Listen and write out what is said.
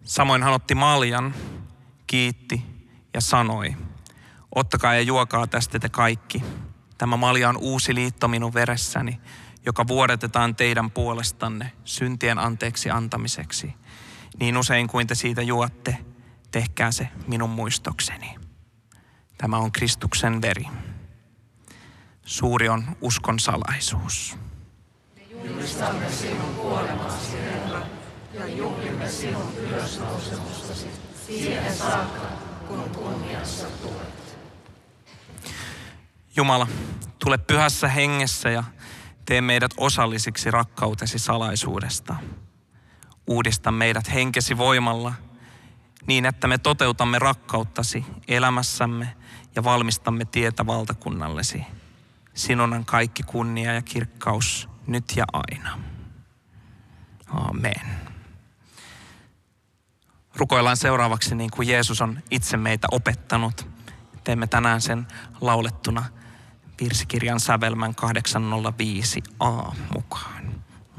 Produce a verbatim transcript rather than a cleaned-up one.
Samoin hän otti maljan, kiitti ja sanoi, ottakaa ja juokaa tästä te kaikki. Tämä malja on uusi liitto minun veressäni, joka vuodatetaan teidän puolestanne syntien anteeksi antamiseksi. Niin usein kuin te siitä juotte, tehkää se minun muistokseni. Tämä on Kristuksen veri. Suuri on uskon salaisuus. Julistamme sinun kuolemasi, Herra, ja juhlimme sinun ylösnousemustasi siihen saakka, kun kunniassa tulet. Jumala, tule pyhässä hengessä ja tee meidät osallisiksi rakkautesi salaisuudesta. Uudista meidät henkesi voimalla niin, että me toteutamme rakkauttasi elämässämme ja valmistamme tietä valtakunnallesi. Sinun on kaikki kunnia ja kirkkaus nyt ja aina. Amen. Rukoillaan seuraavaksi niin kuin Jeesus on itse meitä opettanut. Teemme tänään sen laulettuna virsikirjan sävelmän kahdeksansataaviisi a mukaan.